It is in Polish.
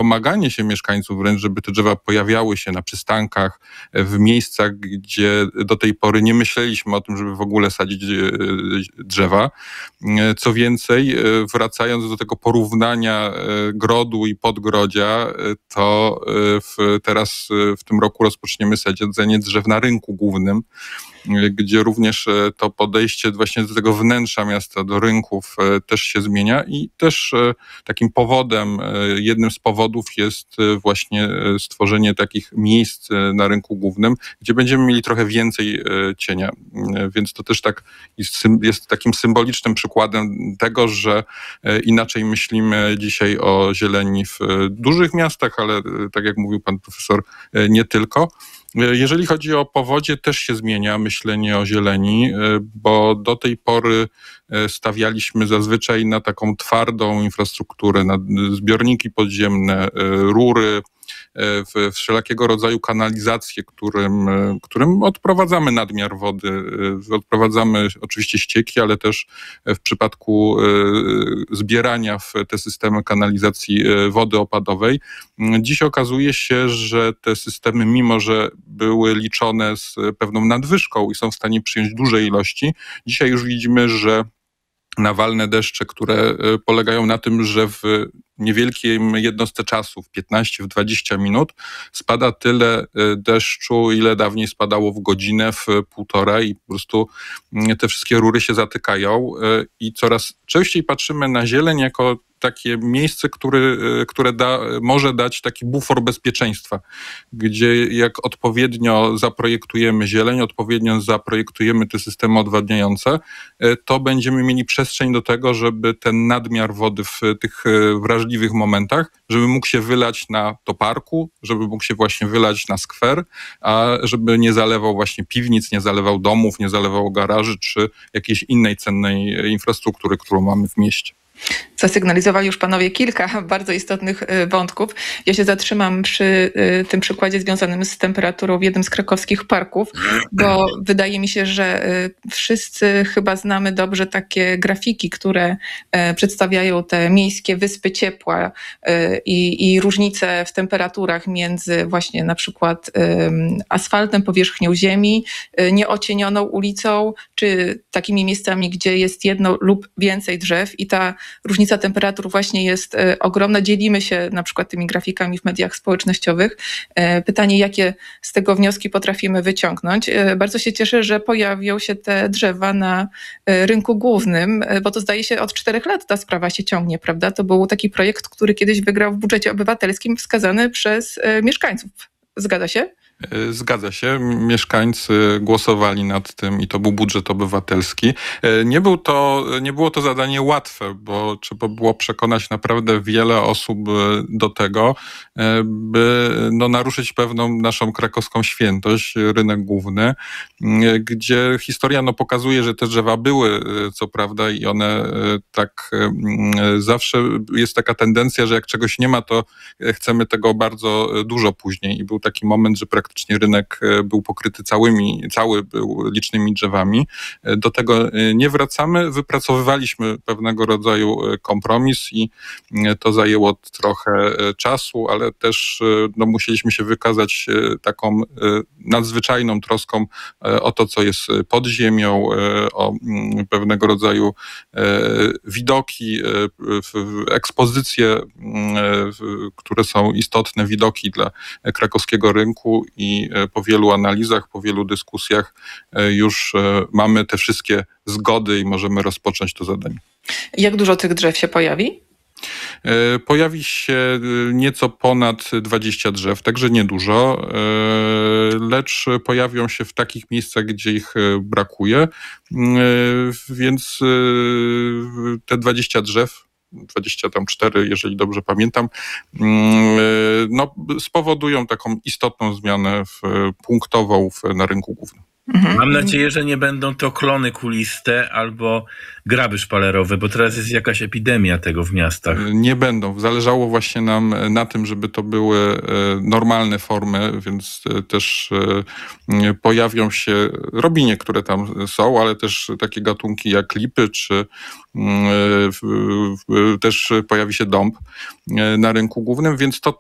domaganie się mieszkańców wręcz, żeby te drzewa pojawiały się na przystankach, w miejscach, gdzie do tej pory nie myśleliśmy o tym, żeby w ogóle sadzić drzewa. Co więcej, wracając do tego porównania grodu i podgrodzia, to teraz w tym roku rozpoczniemy sadzenie drzew na rynku głównym, gdzie również to podejście właśnie do tego wnętrza miasta, do rynków też się zmienia i też takim powodem, jednym z powodów jest właśnie stworzenie takich miejsc na rynku głównym, gdzie będziemy mieli trochę więcej cienia. Więc to też tak jest takim symbolicznym przykładem tego, że inaczej myślimy dzisiaj o zieleni w dużych miastach, ale tak jak mówił pan profesor, nie tylko. Jeżeli chodzi o powodzie, też się zmienia myślenie o zieleni, bo do tej pory stawialiśmy zazwyczaj na taką twardą infrastrukturę, na zbiorniki podziemne, rury, wszelakiego rodzaju kanalizacje, którym odprowadzamy nadmiar wody. Odprowadzamy oczywiście ścieki, ale też w przypadku zbierania w te systemy kanalizacji wody opadowej. Dziś okazuje się, że te systemy, mimo że były liczone z pewną nadwyżką i są w stanie przyjąć duże ilości, dzisiaj już widzimy, że nawalne deszcze, które polegają na tym, że w niewielkiej jednostce czasu, w 15-20 minut, spada tyle deszczu, ile dawniej spadało w godzinę, w półtorej i po prostu te wszystkie rury się zatykają i coraz częściej patrzymy na zieleń jako takie miejsce, które może dać taki bufor bezpieczeństwa, gdzie jak odpowiednio zaprojektujemy zieleń, odpowiednio zaprojektujemy te systemy odwadniające, to będziemy mieli przestrzeń do tego, żeby ten nadmiar wody w tych wrażliwych momentach, żeby mógł się wylać to parku, żeby mógł się właśnie wylać na skwer, a żeby nie zalewał właśnie piwnic, nie zalewał domów, nie zalewał garaży, czy jakiejś innej cennej infrastruktury, którą mamy w mieście. Zasygnalizowali już panowie kilka bardzo istotnych wątków. Ja się zatrzymam przy tym przykładzie związanym z temperaturą w jednym z krakowskich parków, bo wydaje mi się, że wszyscy chyba znamy dobrze takie grafiki, które przedstawiają te miejskie wyspy ciepła i różnice w temperaturach między właśnie na przykład asfaltem, powierzchnią ziemi, nieocienioną ulicą, czy takimi miejscami, gdzie jest jedno lub więcej drzew i ta różnica temperatur właśnie jest ogromna. Dzielimy się na przykład tymi grafikami w mediach społecznościowych. Pytanie, jakie z tego wnioski potrafimy wyciągnąć. Bardzo się cieszę, że pojawią się te drzewa na rynku głównym, bo to zdaje się od 4 lat ta sprawa się ciągnie, prawda? To był taki projekt, który kiedyś wygrał w budżecie obywatelskim wskazany przez mieszkańców. Zgadza się? Zgadza się. Mieszkańcy głosowali nad tym i to był budżet obywatelski. Nie było to zadanie łatwe, bo trzeba było przekonać naprawdę wiele osób do tego, by naruszyć pewną naszą krakowską świętość, rynek główny, gdzie historia pokazuje, że te drzewa były, co prawda, i one tak zawsze jest taka tendencja, że jak czegoś nie ma, to chcemy tego bardzo dużo później. I był taki moment, że praktycznie rynek był pokryty cały był licznymi drzewami. Do tego nie wracamy. Wypracowywaliśmy pewnego rodzaju kompromis i to zajęło trochę czasu, ale też musieliśmy się wykazać taką nadzwyczajną troską o to, co jest pod ziemią, o pewnego rodzaju widoki, ekspozycje, które są istotne, widoki dla krakowskiego rynku i po wielu analizach, po wielu dyskusjach już mamy te wszystkie zgody i możemy rozpocząć to zadanie. Jak dużo tych drzew się pojawi? Pojawi się nieco ponad 20 drzew, także niedużo, lecz pojawią się w takich miejscach, gdzie ich brakuje, więc te 20 drzew, 24, jeżeli dobrze pamiętam, spowodują taką istotną zmianę punktową na rynku głównym. Mam nadzieję, że nie będą to klony kuliste albo graby szpalerowe, bo teraz jest jakaś epidemia tego w miastach. Nie będą. Zależało właśnie nam na tym, żeby to były normalne formy, więc też pojawią się robinie, które tam są, ale też takie gatunki jak lipy, czy też pojawi się dąb na rynku głównym, więc to